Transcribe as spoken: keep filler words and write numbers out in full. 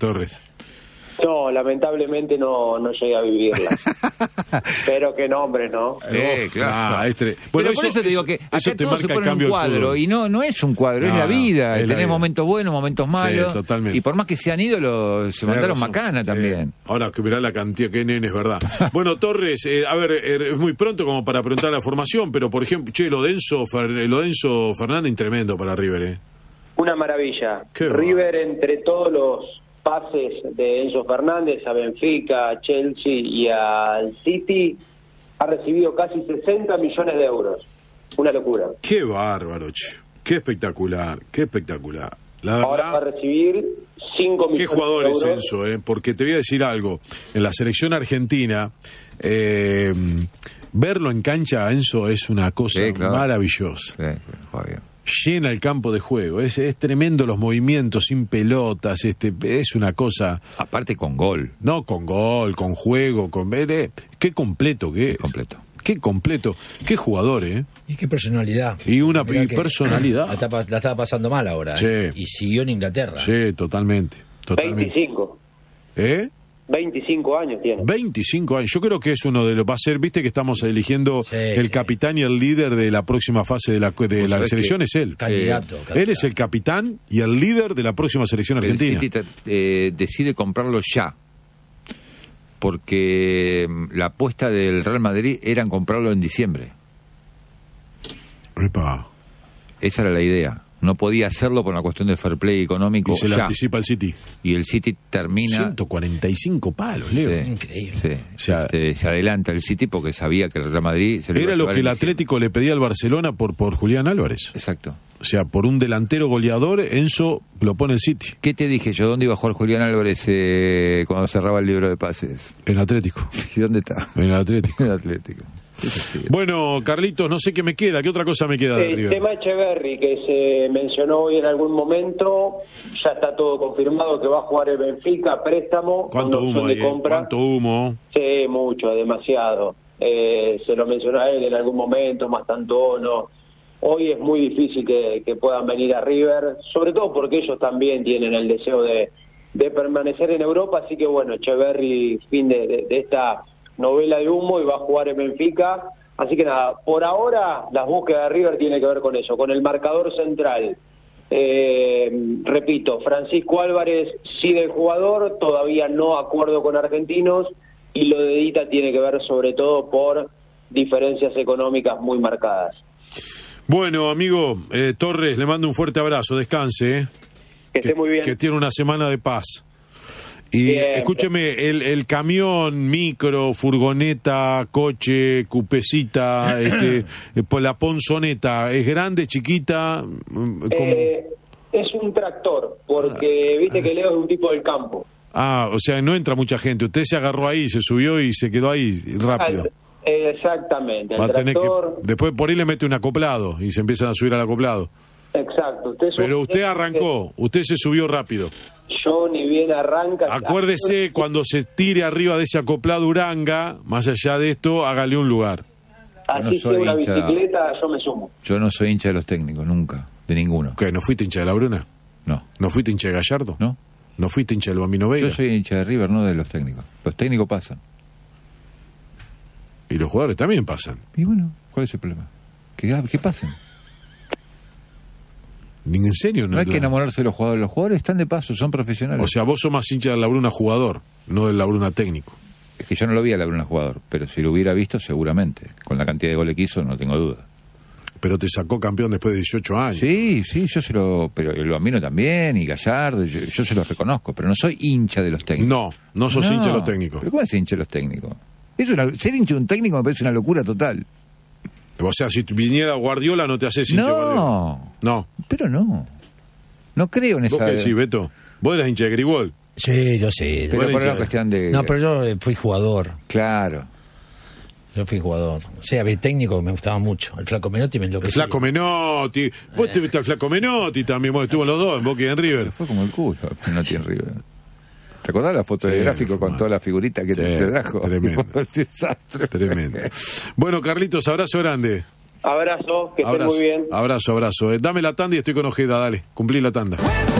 Torres? No, lamentablemente no, no llegué a vivirla. Pero qué nombre, ¿no? Eh, claro. Ah, este... bueno, Pero por eso te digo que acá te todo se marca el pone en cambio un del cuadro fútbol. y no no es un cuadro, No, es la vida. es la Tenés vida. momentos buenos, momentos malos. Sí, totalmente. Y por más que sean ídolos, se Tenés mandaron razón. macana también. Eh, ahora que mirá la cantidad que nenes, ¿verdad? Bueno, Torres, eh, a ver, eh, es muy pronto como para preguntar la formación, pero por ejemplo, che, lo de Enzo, Fer, lo de Enzo Fernández, tremendo para River, ¿eh? Una maravilla. Qué River, entre todos los pases de Enzo Fernández a Benfica, a Chelsea y al City, ha recibido casi sesenta millones de euros. Una locura. Qué bárbaro, che. Qué espectacular, qué espectacular. La verdad, Ahora va a recibir cinco millones qué jugador de es euros. Enzo, ¿eh? Porque te voy a decir algo. En la selección argentina, eh, verlo en cancha a Enzo es una cosa Sí, claro. maravillosa. Sí, sí, juega bien. Llena el campo de juego, es, es tremendo los movimientos sin pelotas, este, es una cosa, Aparte con gol. no con gol, con juego, con eh, qué completo que es. Qué completo. Qué completo, qué jugador, ¿eh? Y qué personalidad. Y una Mirá y que personalidad. La, estaba- la estaba pasando mal ahora. Sí. ¿eh? Y siguió en Inglaterra. Sí, totalmente, totalmente. veinticinco. ¿Eh? veinticinco años tiene. veinticinco años. Yo creo que es uno de los... Va a ser, viste que estamos eligiendo Sí, el sí. capitán y el líder de la próxima fase de la, de Vos la sabés selección, que- es él. Candidato, Eh, candidato. Él es el capitán y el líder de la próxima selección El argentina. City te- eh, decide comprarlo ya. Porque mm, la apuesta del Real Madrid era en comprarlo en diciembre. Epa. Esa era la idea. No podía hacerlo por una cuestión de fair play económico Y se le ya. anticipa el City. Y el City termina... ciento cuarenta y cinco palos, Leo. Sí, Increíble. sí. O sea, Este, se adelanta el City porque sabía que el Real Madrid... Se lo iba Era a lo llevar que en el diciembre. Atlético le pedía al Barcelona por, por Julián Álvarez. Exacto. O sea, por un delantero goleador, Enzo lo pone el City. ¿Qué te dije yo? ¿Dónde iba a jugar Julián Álvarez eh, cuando cerraba el libro de pases? En Atlético. ¿Y dónde está? En el Atlético. En el Atlético. Sí, sí, sí. Bueno, Carlitos, no sé qué me queda. ¿Qué otra cosa me queda de El River? tema Echeverri, que se mencionó hoy en algún momento, ya está todo confirmado que va a jugar el Benfica, préstamo, ¿Cuánto con humo opción hay? de eh? compra. ¿Cuánto humo? Sí, mucho, demasiado. Eh, se lo mencionó a él en algún momento, más tanto no. Hoy es muy difícil que, que puedan venir a River, sobre todo porque ellos también tienen el deseo de, de permanecer en Europa, así que bueno, Echeverri, fin de, de, de esta novela de humo, y va a jugar en Benfica. Así que nada, por ahora las búsquedas de River tienen que ver con eso, con el marcador central. Eh, repito, Francisco Álvarez sí del jugador, todavía no acuerdo con Argentinos, y lo de Dita tiene que ver sobre todo por diferencias económicas muy marcadas. Bueno, amigo eh, Torres, le mando un fuerte abrazo. Descanse, ¿eh? Que esté muy bien. Que tiene una semana de paz. Y Bien. escúcheme, el, el camión, micro, furgoneta, coche, cupecita, este, eh, pues la ponzoneta, ¿es grande, chiquita? Mm, ¿cómo? Eh, es un tractor, porque viste que Leo es un tipo del campo. Ah, o sea, no entra mucha gente. Usted se agarró ahí, se subió y se quedó ahí rápido. Al- Exactamente, Va el a tener tractor, que, después por ahí le mete un acoplado y se empiezan a subir al acoplado. exacto. Usted Pero sube- usted arrancó, usted se subió rápido. Yo ni bien arranca. Acuérdese, cuando se tire arriba de ese acoplado Uranga, más allá de esto, hágale un lugar. Así Yo no sea soy una hincha. bicicleta, yo me sumo. Yo no soy hincha de los técnicos, nunca. De ninguno. ¿Qué, no fuiste hincha de la Bruna? No. ¿No fuiste hincha de Gallardo? ¿No? ¿No fuiste hincha del Bambino Veiga? Yo soy hincha de River, no de los técnicos. Los técnicos pasan. Y los jugadores también pasan. Y bueno, ¿cuál es el problema? Que, que pasen. Ni en serio, No hay que enamorarse de los jugadores. Los jugadores están de paso, son profesionales. O sea, vos sos más hincha del La Bruna jugador, no del La Bruna técnico. Es que yo no lo vi a la Bruna jugador, pero si lo hubiera visto, seguramente. Con la cantidad de goles que hizo, no tengo duda. Pero te sacó campeón después de dieciocho años. Sí, sí, yo se lo... Pero el Bambino también, y Gallardo, yo, yo se los reconozco, pero no soy hincha de los técnicos. No, no sos hincha de los técnicos. ¿Pero cómo es hincha de los técnicos? Es una, ser hincha de un técnico me parece una locura total. O sea, si viniera Guardiola no te haces hincha de Guardiola. No, No. pero no. No creo en ¿Vos esa... qué decís, Beto? Vos eras hincha de Grigol. Sí, yo sé. Pero Bueno, por hincha- una cuestión de... No, pero yo eh, fui jugador. Claro. Yo fui jugador. O sea, el técnico me gustaba mucho. El Flaco Menotti me El enloquecía. Flaco Menotti. Vos te viste al Flaco Menotti también. Vos estuvo los dos en Boca y en River. Fue como el culo, no tiene River. ¿Te acordás la foto Sí, de gráfico con mal. toda la figurita que Sí, te, te trajo? tremendo. Desastre. Tremendo. Bueno, Carlitos, abrazo grande. Abrazo, que estén Abrazo, muy bien. abrazo, abrazo. Eh, dame la tanda y estoy con Ojeda, dale. Cumplí la tanda.